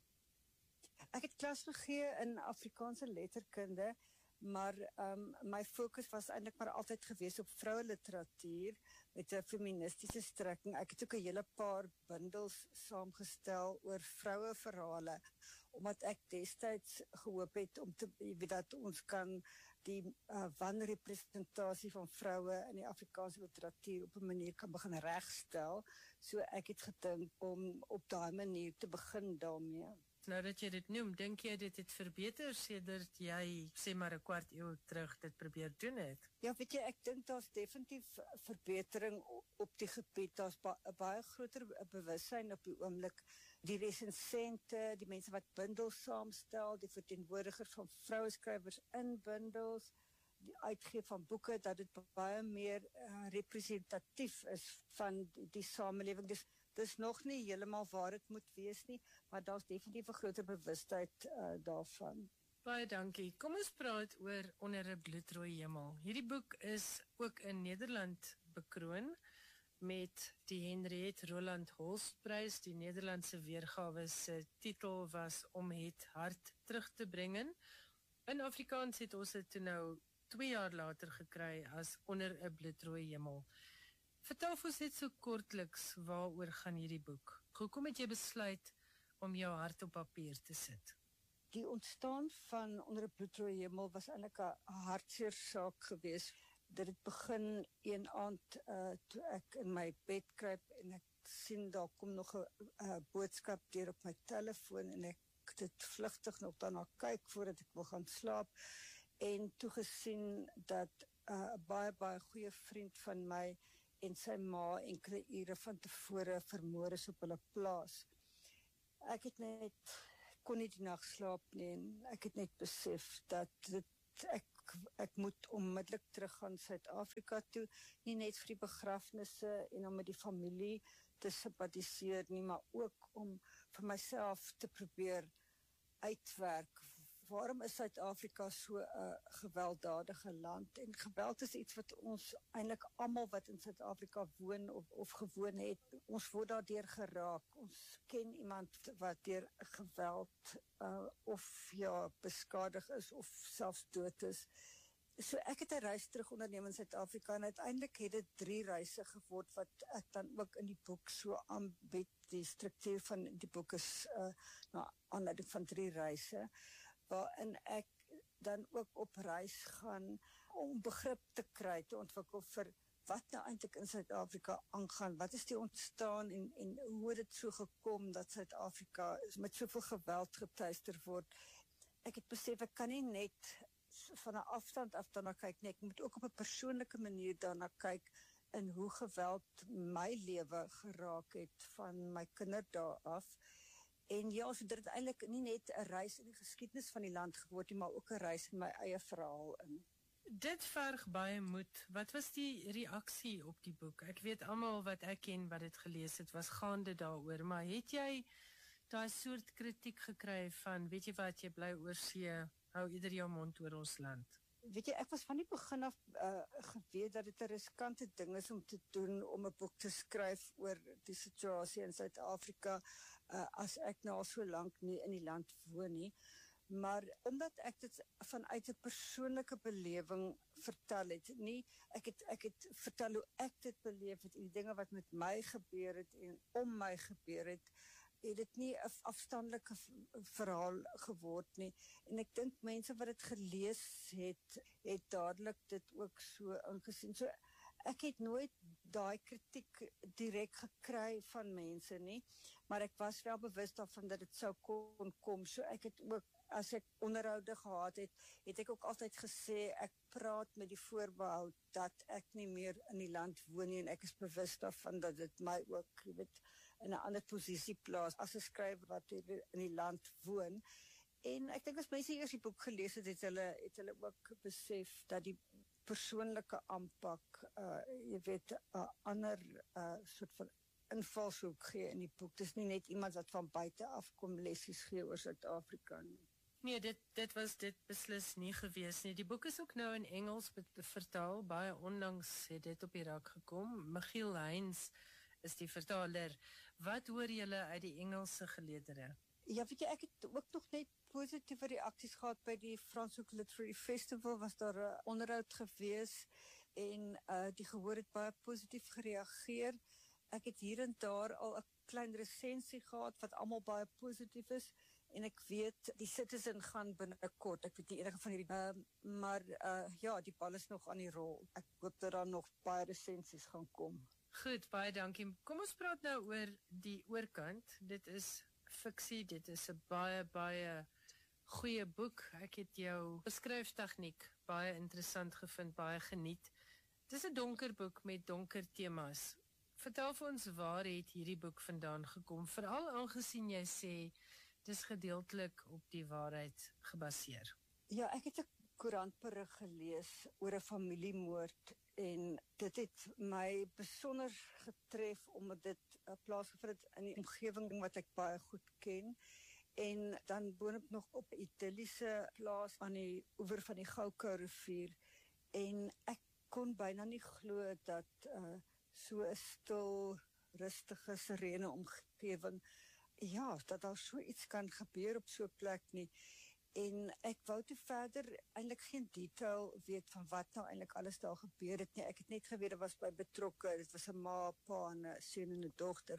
Ek het klas gegee in Afrikaanse letterkunde, maar um, my fokus was eintlik maar altyd gewees op vroueliteratuur met 'n feministiese strekking. Ek het ook 'n hele paar bundels saamgestel oor vroueverhale, omdat ek destyds gehoop het om te weet dat ons kan die uh, wanrepresentasie van vroue in die Afrikaanse literatuur op 'n manier kan begin regstel. So ek het gedink om op daai manier te begin daarmee. Nou dat jy dit noem, dink jy dit het verbeter sedert jy, sê maar 'n kwart eeu terug, dit probeer doen het? Ja, weet jy, ek dink daar's definitief verbetering op die gebied. Daar's ba 'n baie groter bewussyn op die oomblik. Die resensente, die mense wat bundels saamstel, die verteenwoordigers van vroueskrywers in bundels, die uitgee van boeke, dat dit baie meer uh, representatief is van die, die samelewing. Dus dis nog nie heeltemal waar dit moet wees nie, maar daar's definitief 'n groter bewustheid uh, daarvan. Baie dankie. Kom ons praat oor Onder 'n bloedrooi hemel. Hierdie boek is ook in Nederland bekroon met die Henriette Roland Holstprys. Die Nederlandse weergawe se titel was Om het hart terug te brengen. In Afrikaans het ons dit nou twee jaar later gekry as Onder 'n bloedrooi hemel. Vertel ons net so kortliks waaroor gaan hierdie boek. Hoekom het jy besluit om jou hart op papier te sit? Die ontstaan van Onder 'n bloedrooi hemel was eintlik 'n hartseer saak geweest. Dit het begin een aand uh, toe ek in my bed kruip en ek sien daar kom nog 'n uh, boodskap deur op my telefoon en ek het vlugtig nog daarna kyk voordat ek wil gaan slaap en toe gesien dat 'n uh, baie baie goeie vriend van my en sy ma enkele ure van tevore vermoor is op hulle plaas. Ek het net, kon nie die nag slaap nie en ek het net besef dat dit, ek, ek moet onmiddellik teruggaan Suid-Afrika toe, nie net vir die begrafnisse en om met die familie te sympathiseer nie, maar ook om vir myself te probeer uitwerk. Waarom is Suid-Afrika so 'n uh, gewelddadige land? En geweld is iets wat ons eintlik almal wat in Suid-Afrika woon of, of gewoon het, ons word daardeur geraak. Ons ken iemand wat deur geweld uh, of ja, beskadig is of selfs dood is. So ek het 'n reis terug onderneem in Suid-Afrika en uiteindelik het dit drie reise geword wat ek dan ook in die boek so aanbied. Die struktuur van die boek is uh, na aanleiding van drie reise, waarin ek dan ook op reis gaan om begrip te kry, te ontwikkel vir wat nou eintlik in Suid-Afrika aangaan, wat is die ontstaan en, en hoe het dit so gekom dat Suid-Afrika met soveel geweld getuister word. Ek het besef, ek kan nie net van 'n afstand af daarna kyk nie, ek moet ook op 'n persoonlike manier daarna kyk in hoe geweld my lewe geraak het van my kinderdae af. En ja, so dit het eintlik nie net 'n reis in die geskiedenis van die land geword nie, maar ook 'n reis in my eie verhaal in. Dit verg baie moed. Wat was die reaksie op die boek? Ek weet almal wat ek ken wat dit gelees het, was gaande daaroor, maar het jy daai soort kritiek gekry van, weet jy wat, jy bly oor see, hou ieder jou mond oor ons land? Weet jy, ek was van die begin af uh, geweet dat dit 'n riskante ding is om te doen, om 'n boek te skryf oor die situasie in Suid-Afrika, uh, as ek nou al so lank nie in die land woon nie. Maar omdat ek dit vanuit 'n persoonlike belewing vertel het, nie, ek het, ek het vertel hoe ek dit beleef het, en die dinge wat met my gebeur het, en om my gebeur het, het dit nie 'n afstandelike verhaal geword nie. En ek dink mense wat dit gelees het, het dadelik dit ook so ingesien. So, ek het nooit daai kritiek direk gekry van mense nie, maar ek was wel bewus daarvan dat dit sou kon kom. So ek het ook, as ek onderhoude gehad het, het ek ook altyd gesê, ek praat met die voorbehou dat ek nie meer in die land woon nie, en ek is bewus daarvan dat dit my ook, jy weet, in 'n ander posisie plaas as 'n skrywer wat in die land woon. En ek dink as mense eers die boek gelees het, het hulle, het hulle ook besef dat die persoonlike aanpak, uh, jy weet, 'n uh, ander uh, soort van invalshoek gee in die boek. Dis nie net iemand wat van buite afkom lessies gee oor Suid-Afrika nie. Nee, dit, dit was dit beslis nie gewees nie. Die boek is ook nou in Engels vertaal, baie onlangs het dit op die rak gekom. Michiel Heinz is die vertaler. Wat hoor julle uit die Engelse geleedere? Ja, weet jy, ek het ook nog net positiewe reaksies gehad by die Franschhoek Literary Festival, was daar 'n onderhoud gewees, en uh, die gehoor het baie positief gereageer. Ek het hier en daar al 'n klein resensie gehad, wat almal baie positief is, en ek weet, die Citizen gaan binnekort, ek weet nie enige van hierdie, uh, maar uh, ja, die bal is nog aan die rol. Ek hoop dat daar nog baie resensies gaan kom. Goed, baie dankie. Kom ons praat nou oor die oorkant. Dit is fiksie, dit is 'n baie, baie goeie boek. Ek het jou beskryftegniek baie interessant gevind, baie geniet. Dit is 'n donker boek met donker temas. Vertel vir ons, waar het hierdie boek vandaan gekom? Veral aangesien jy sê, dis gedeeltelik op die waarheid gebaseer. Ja, ek het 'n koerantberig gelees oor 'n familiemoord, en dit het my besonder getref, omdat dit uh, plaasgevind het in die omgewing wat ek baie goed ken, en dan boonop nog op 'n idilliese plaas aan die oewer van die Goukou rivier, en ek kon byna nie glo dat uh, so 'n stil, rustige, serene omgewing, ja, dat daar so iets kan gebeur op so 'n plek nie. En ek wou toe verder eintlik geen detail weet van wat nou eintlik alles daar gebeur het nie. Ek het net geweet, dit was by betrokke, dit was 'n ma, pa en 'n seun en 'n dogter.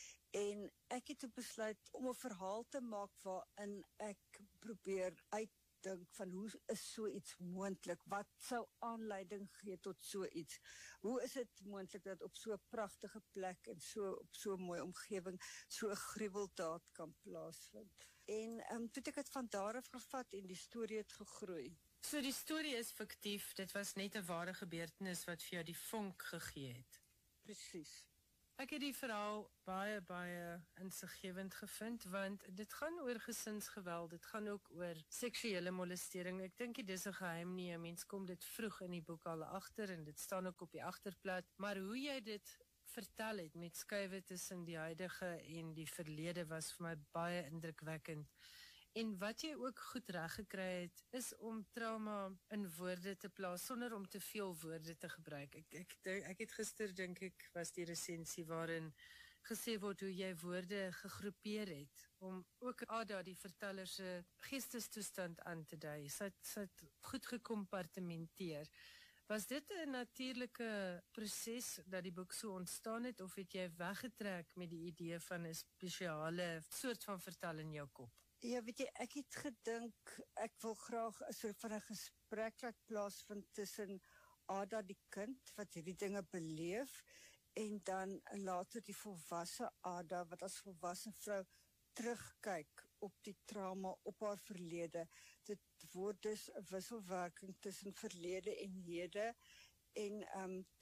En ek het besluit om 'n verhaal te maak waarin ek probeer uitdink van hoe is so iets moontlik? Wat sou aanleiding gee tot so iets? Hoe is dit moontlik dat op so 'n pragtige plek en so op so 'n mooi omgewing so 'n gruweldaad kan plaasvind? En um, toe ek het van daar af gevat en die storie het gegroei. So die storie is fiktief, dit was net 'n ware gebeurtenis wat vir jou die vonk gegee het. Presies. Ek het die verhaal baie, baie insiggewend gevind, want dit gaan oor gesinsgeweld, dit gaan ook oor seksuele molestering. Ek dink dit is 'n geheim nie, 'n mens kom dit vroeg in die boek al agter, en dit staan ook op die agterblad, maar hoe jy dit vertel het, met skuwe tussen die huidige en die verlede, was vir my baie indrukwekkend. En wat jy ook goed reg gekry het, is om trauma in woorde te plaas, sonder om te veel woorde te gebruik. Ek, ek, ek het gister, dink ek, was die resensie waarin gesê word hoe jy woorde gegroepeer het, om ook Ada, die verteller se geestestoestand aan te dui. Sy het, sy het goed gekompartementeer. Was dit 'n natuurlike proses dat die boek so ontstaan het, of het jy weggetrek met die idee van 'n spesiale soort van vertel in jou kop? Ja, weet jy, ek het gedink, ek wil graag 'n soort van 'n gesprek laat plaasvind tussen Ada, die kind, wat hierdie dinge beleef, en dan later die volwasse Ada, wat as volwasse vrou terugkyk op die trauma, op haar verlede. Dit word dus 'n wisselwerking tussen verlede en hede, en um,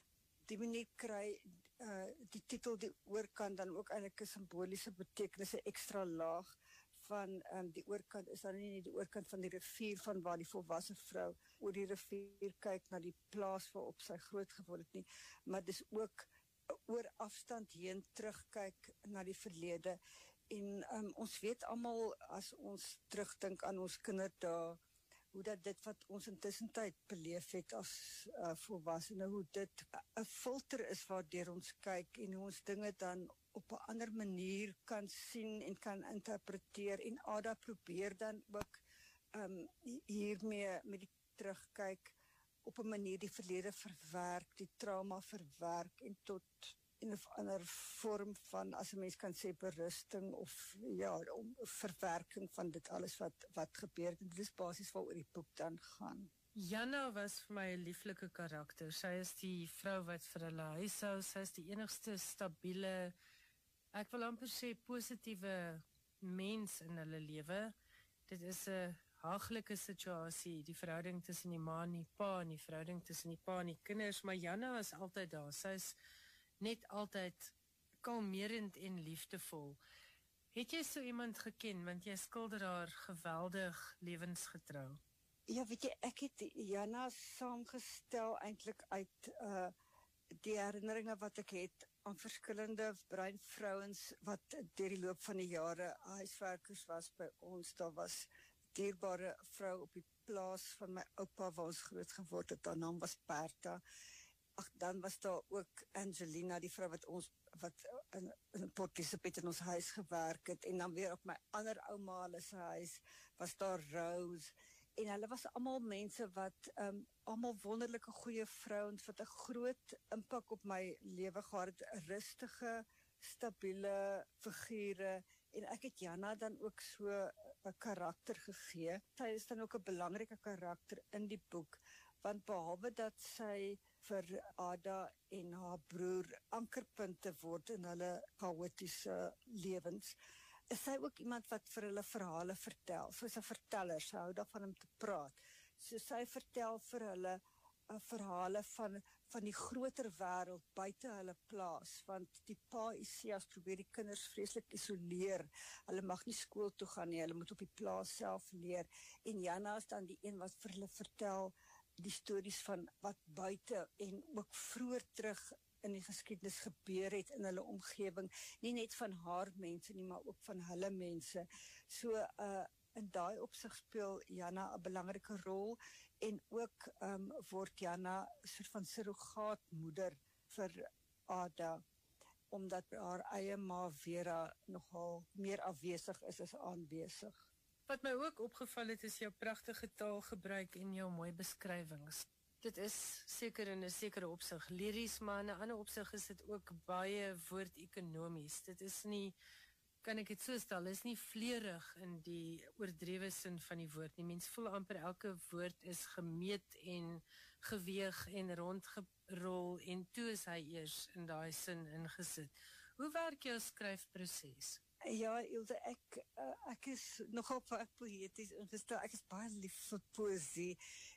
die manier kry uh, die titel die oorkant dan ook eintlik 'n simboliese betekenis, 'n ekstra laag van um, die oorkant is dan nie die oorkant van die rivier van waar die volwasse vrou oor die rivier kyk na die plaas waarop sy groot geword het nie, maar dis ook oor afstand heen terugkyk na die verlede. En um, ons weet almal as ons terugdink aan ons kinderdae, hoe dat dit wat ons intussen tyd beleef het as uh, volwassene, hoe dit 'n filter is waardeur ons kyk en hoe ons dinge dan op 'n ander manier kan sien en kan interpreteer. En Ada probeer dan ook um, hiermee met die terugkyk op 'n manier die verlede verwerk, die trauma verwerk en tot een of ander vorm van, as 'n mens kan sê, berusting of ja, om, verwerking van dit alles wat, wat gebeur het. En dit is basies waaroor die boek dan gaan. Jana was vir my 'n lieflike karakter. Sy is die vrou wat vir hulle huishou, sy is die enigste stabiele, ek wil amper sê positiewe mens in hulle lewe. Dit is 'n haaglike situasie, die verhouding tussen die ma en die pa, en die verhouding tussen die pa en die kinders, maar Jana is altyd daar. Sy is net altyd kalmerend en liefdevol. Het jy so iemand geken, want jy skilder haar geweldig lewensgetrou? Ja, weet jy, ek het Jana saamgestel eintlik uit uh, die herinneringe wat ek het aan verskillende breinvrouens wat deur die loop van die jare huiswerkers was by ons. Daar was dierbare vrou op die plaas van my oupa waar ons groot geword het, haar naam was Bertha. Ag, dan was daar ook Angelina, die vrou wat ons wat in, in Port Elizabeth in ons huis gewerk het, en dan weer op my ander ouma hulle se huis was daar Rose, en hulle was almal mense wat um, almal wonderlike goeie vrouens wat 'n groot impak op my lewe gehad het, 'n rustige, stabiele figure, en ek het Jana dan ook so 'n karakter gegee. Sy is dan ook 'n belangrike karakter in die boek, want behalwe dat sy vir Ada en haar broer ankerpunte word in hulle chaotiese lewens, is sy ook iemand wat vir hulle verhale vertel. Soos 'n verteller, sy hou daarvan om te praat. So sy vertel vir hulle uh, verhale van, van die groter wêreld buite hulle plaas, want die pa Isias probeer die kinders vreeslik isoleer. Hulle mag nie skool toe gaan nie, hulle moet op die plaas self leer. En Jana is dan die een wat vir hulle vertel die stories van wat buite en ook vroeër terug in die geskiedenis gebeur het in hulle omgewing, nie net van haar mense nie, maar ook van hulle mense. So uh, in daai opsig speel Jana 'n belangrike rol, en ook um, word Jana 'n soort van surrogaatmoeder vir Ada, omdat haar eie ma Vera nogal meer afwesig is as aanwesig. Wat my ook opgeval het, is jou pragtige taalgebruik en jou mooi beskrywings. Dit is seker in 'n sekere opsig liries, maar in 'n ander opsig is dit ook baie woordekonomies. Dit is nie, kan ek dit so stel, is nie vleurig in die oordrewe sin van die woord nie. Mens voel amper elke woord is gemeet en geweeg en rondgerol, en toe is hy eers in daai sin ingesit. Hoe werk jou skryfproses? Ja, Ilse, ek, uh, ek is nogal baie poëties ingestel. Ek is baie lief vir poësie,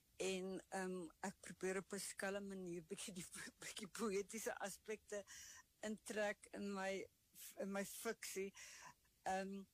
en um, ek probeer op 'n skelm manier bietjie die bietjie poëtiese aspekte intrek in my in my fiksie. Um,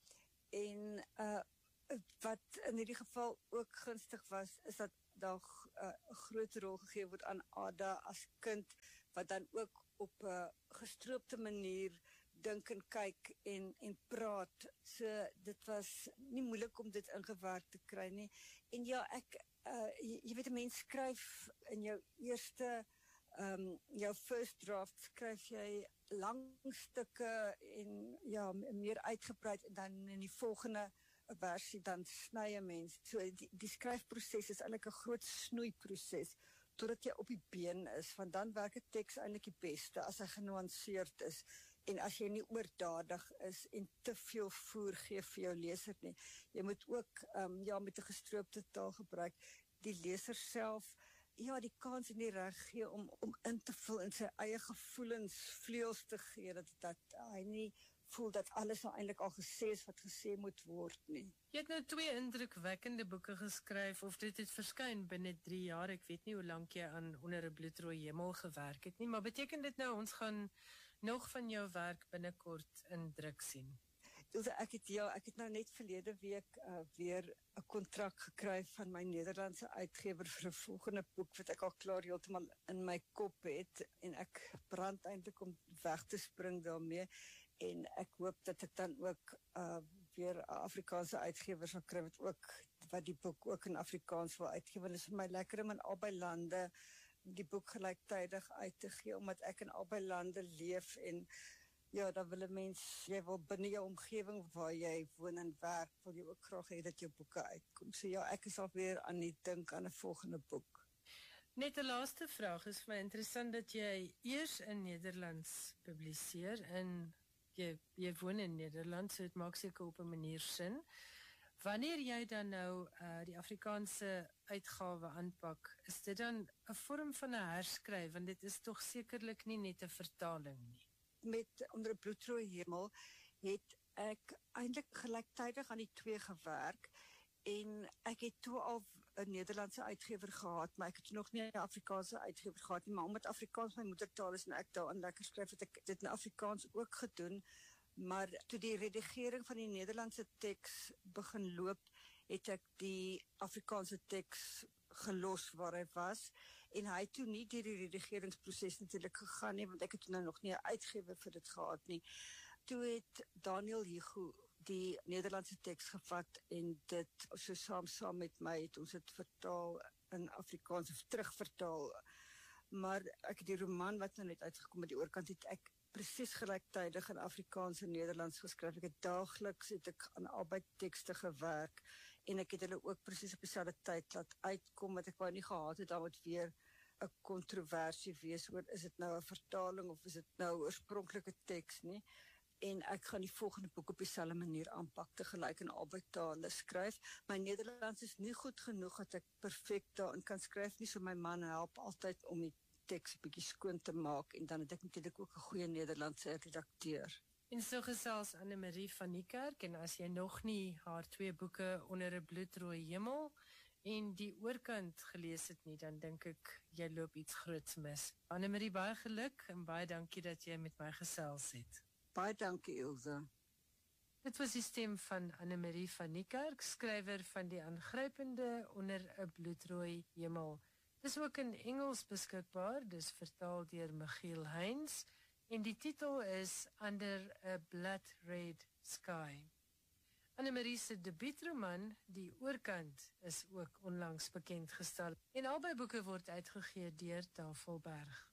en uh, wat in hierdie geval ook gunstig was, is dat daar 'n uh, groot rol gegee word aan Ada as kind, wat dan ook op 'n uh, gestroopte manier dink en kyk en, en praat. So dit was nie moeilik om dit ingewerk te kry nie. En ja, ek, uh, jy, jy weet, 'n mens skryf in jou eerste, um, jou first draft, skryf jy lang stukke en ja, meer uitgebreid, en dan in die volgende versie dan sny 'n mens. So die, die skryfproses is eintlik 'n groot snoeiproses, totdat jy op die been is, want dan werk 'n teks eintlik die beste as hy genuanceerd is, en as jy nie oordadig is en te veel voer gee vir jou leser nie. Jy moet ook um, ja, met 'n gestroopte taal gebruik. Die leser self ja, die kans en die reg gee om, om in te vul in sy eie gevoelens vleuels te gee, dat, dat hy nie voel dat alles nou eintlik al gesê is wat gesê moet word nie. Jy het nou twee indrukwekkende boeke geskryf, of dit het verskyn binne drie jaar, ek weet nie hoe lank jy aan Onder 'n bloedrooi hemel gewerk het nie, maar beteken dit nou, ons gaan nog van jou werk binnekort in druk sien? Dus ek het, ja, ek het nou net verlede week uh, weer 'n kontrak gekry van my Nederlandse uitgewer vir 'n volgende boek, wat ek al klaar heeltemal in my kop het, en ek brand eintlik om weg te spring daarmee, en ek hoop dat ek dan ook uh, weer 'n Afrikaanse uitgewer sal kry, wat ook, wat die boek ook in Afrikaans wil uitgee, want dit is vir my lekker om in albei lande die boek gelyktydig uit te gee, omdat ek in albei lande leef, en ja, dan wil 'n mens, jy wil binne jou omgewing waar jy woon en werk, wil jy ook graag hê dat jou boeke uitkom. So ja, ek is alweer aan die dink aan 'n volgende boek. Net 'n laaste vraag, is vir my interessant dat jy eers in Nederlands publiseer, en jy, jy woon in Nederland, so het maak seker op 'n manier sin. Wanneer jy dan nou uh, die Afrikaanse uitgawe aanpak, is dit dan 'n vorm van 'n herskryf, want dit is tog sekerlik nie net 'n vertaling nie. Met Onder 'n bloedrooi hemel het ek eintlik gelyktydig aan die twee gewerk, en ek het toe al 'n Nederlandse uitgewer gehad, maar ek het nog nie 'n Afrikaanse uitgewer gehad nie, maar omdat Afrikaans my moedertaal is en ek daarin lekker skryf, het ek dit in Afrikaans ook gedoen, maar toe die redigering van die Nederlandse teks begin loop, het ek die Afrikaanse teks gelos waar hy was, en hy het toe nie deur die redigeringsproses natuurlik gegaan nie, want ek het nou nog nie 'n uitgewer vir dit gehad nie. Toe het Daniel Hugo die Nederlandse teks gevat, en dit so saam saam met my het ons dit vertaal in Afrikaans, of terugvertaal, maar ek het die roman wat nou net uitgekom het, die oorkant, het ek presies gelyktydig in Afrikaans en Nederlands geskryf. Ek het daagliks het ek aan albei tekste gewerk, en ek het hulle ook presies op dieselfde tyd laat uitkom, wat ek wou nie gehad het, dan moet weer 'n kontroversie wees oor, is dit nou 'n vertaling, of is dit nou oorspronklike teks nie, en ek gaan die volgende boek op dieselfde manier aanpak, tegelyk in albei tale skryf. My Nederlands is nie goed genoeg dat ek perfek daarin kan skryf nie, so my man help altyd om die teks 'n bietjie skoon te maak, en dan het ek natuurlik ook 'n goeie Nederlandse redakteur. En so gesels Annemarie van Niekerk, en as jy nog nie haar twee boeke Onder 'n bloedrooi hemel en die oorkant gelees het nie, dan dink ek jy loop iets groots mis. Annemarie, baie geluk, en baie dankie dat jy met my gesels het. Baie dankie, Ilse. Dit was die stem van Annemarie van Niekerk, skrywer van die aangrypende Onder 'n bloedrooi hemel. Dis ook in Engels beskikbaar, dis vertaal deur Michiel Heinz, en die titel is Under a Blood Red Sky. Annemarie se debuutroman, Die Oorkant, is ook onlangs bekendgestel, en albei boeke word uitgegee deur Tafelberg.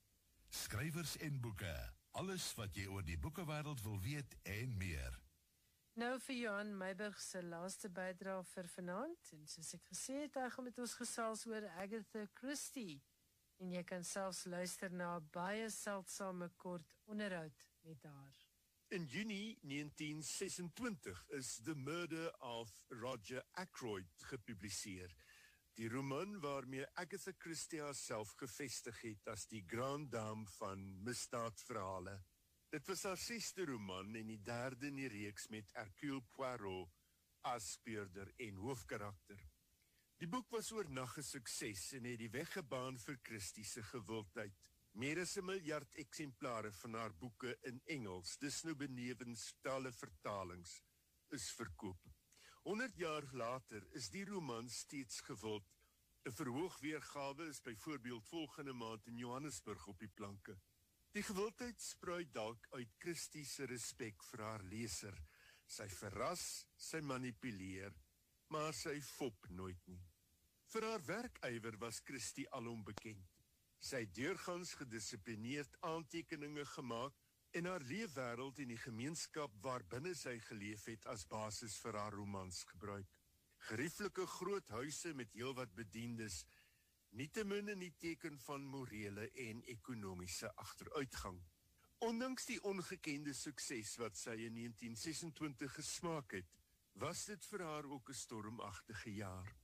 Skrywers en boeke, alles wat jy oor die boekewêreld wil weet en meer. Nou vir Johan Meiburg se laaste bydrae vir vanaand, en soos ek gesê het, hy gaan met ons gesels oor Agatha Christie, en jy kan selfs luister na 'n baie seldsame kort onderhoud met haar. In Junie negentien sesentwintig is The Murder of Roger Ackroyd gepubliseer. Die roman waarmee Agatha Christie haarself gevestig het as die Grand Dame van misdaadverhale. Dit was haar sesde roman en die derde in die reeks met Hercule Poirot as speurder en hoofkarakter. Die boek was oornag 'n sukses en het die weg gebaan vir Christie se gewildheid. Meer as 'n miljard eksemplare van haar boeke in Engels, dis nou benewens talle vertalings, is verkoop. honderd jaar later is die roman steeds gewild. 'n Verhoogweergawe is byvoorbeeld volgende maand in Johannesburg op die planke. Die gewildheid spruit dalk uit Christie se respek vir haar leser. Sy verras, sy manipuleer, maar sy fop nooit nie. Vir haar werkywer was Christie alom bekend. Sy het deurgangs gedissiplineerd aantekeninge gemaak en haar leefwêreld en die gemeenskap waarbinne sy geleef het as basis vir haar romans gebruik. Gerieflike groot huise met heelwat bediendes, nietemin in die teken van morele en ekonomiese agteruitgang. Ondanks die ongekende sukses wat sy in negentien sesentwintig gesmaak het, was dit vir haar ook 'n stormagtige jaar.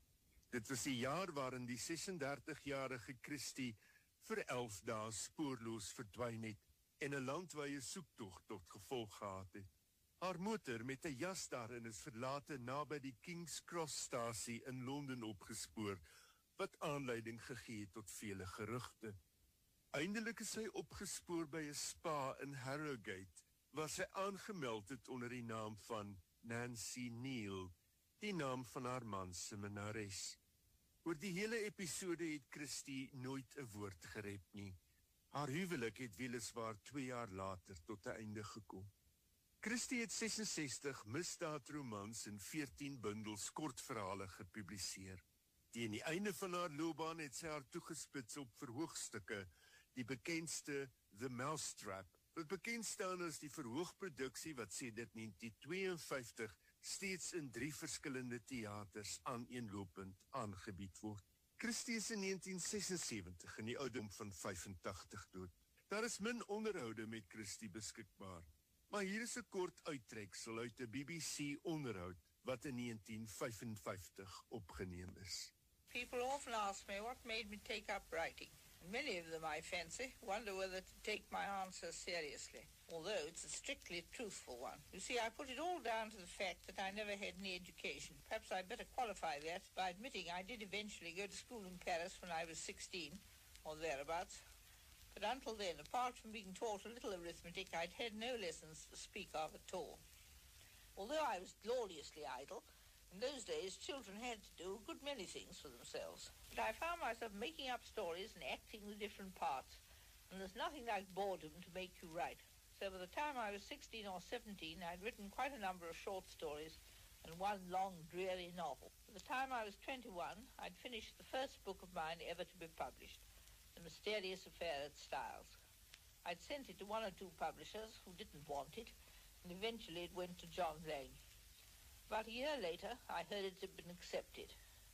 Dit was die jaar waarin die sesendertig-jarige Christie vir elf dae spoorloos verdwyn het en 'n landwye soektog tot gevolg gehad het. Haar motor met 'n jas daarin is verlate naby die King's Cross-stasie in Londen opgespoor, wat aanleiding gegee het tot vele gerugte. Eindelik is sy opgespoor by 'n spa in Harrogate, waar sy aangemeld het onder die naam van Nancy Neal, die naam van haar man se minnares. Oor die hele episode het Christie nooit 'n woord gerep nie. Haar huwelik het weliswaar twee jaar later tot 'n einde gekom. Christie het sesensestig misdaadromans en veertien bundels kortverhale gepubliseer. Teen die einde van haar loopbaan het sy haar toegespits op verhoogstukke, die bekendste The Mousetrap, wat bekend staan as die verhoogproduksie wat sedert negentien tweeënvyftig steeds in drie verskillende teaters aaneenlopend aangebied word. Christie is in negentien sesensewentig in die ouderdom van vyfentagtig dood. Daar is min onderhoude met Christie beskikbaar, maar hier is 'n kort uittreksel uit 'n B B C onderhoud wat in negentien vyfenvyftig opgeneem is. People often ask me what made me take up writing. And many of them, I fancy, wonder whether to take my answer seriously, although it's a strictly truthful one. You see, I put it all down to the fact that I never had any education. Perhaps I'd better qualify that by admitting I did eventually go to school in Paris when I was sixteen, or thereabouts. But until then, apart from being taught a little arithmetic, I'd had no lessons to speak of at all. Although I was gloriously idle, in those days children had to do a good many things for themselves. But I found myself making up stories and acting the different parts, and there's nothing like boredom to make you write. So by the time I was sixteen or seventeen, I'd written quite a number of short stories and one long, dreary novel. By the time I was twenty-one, I'd finished the first book of mine ever to be published, The Mysterious Affair at Styles. I'd sent it to one or two publishers who didn't want it, and eventually it went to John Lane. About a year later, I heard it had been accepted.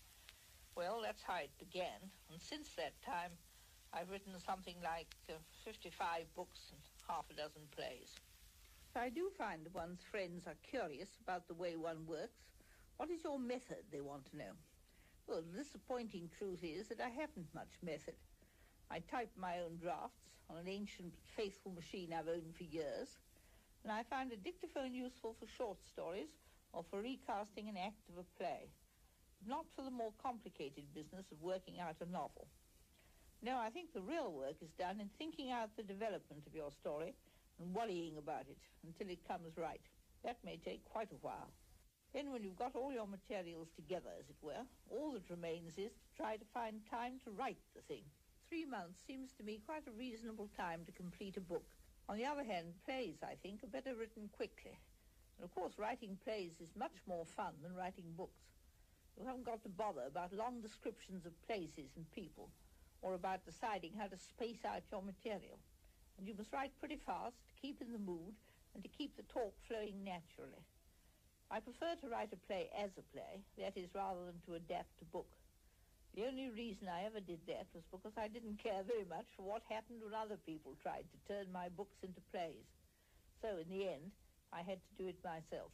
Well, that's how it began, and since that time, I've written something like uh, fifty-five books and half a dozen plays. I do find that one's friends are curious about the way one works. What is your method, they want to know. Well, the disappointing truth is that I haven't much method. I type my own drafts on an ancient but faithful machine I've owned for years, and I find a dictaphone useful for short stories or for recasting an act of a play, not for the more complicated business of working out a novel. No, I think the real work is done in thinking out the development of your story and worrying about it until it comes right. That may take quite a while. Then when you've got all your materials together, as it were, all that remains is to try to find time to write the thing. Three months seems to me quite a reasonable time to complete a book. On the other hand, plays, I think, are better written quickly. And of course, writing plays is much more fun than writing books. You haven't got to bother about long descriptions of places and people, or about deciding how to space out your material. And you must write pretty fast to keep in the mood and to keep the talk flowing naturally. I prefer to write a play as a play, that is, rather than to adapt a book. The only reason I ever did that was because I didn't care very much for what happened when other people tried to turn my books into plays. So, in the end, I had to do it myself.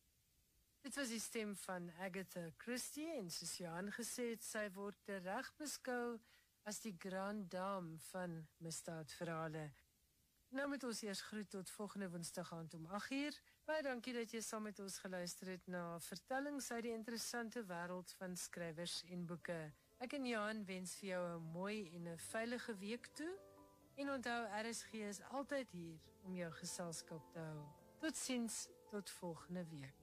Dit was die stem van Agatha Christie en soos Johan gesê het, sy word reg beskou as die grand dame van misdaadverhale. Nou moet ons eers groet tot volgende Woensdag aand om agt uur. Baie dankie dat jy saam met ons geluister het na vertellings uit die interessante wêreld van skrywers en boeke. Ek en Johan wens vir jou 'n mooi en 'n veilige week toe. En onthou, R S G is altyd hier om jou geselskap te hou. Totsiens, tot volgende week.